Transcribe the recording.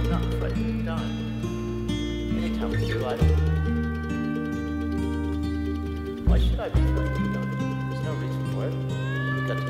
I'm not afraid. Don't. Anytime we do, I don't. Why should I be afraid? There's no reason for it.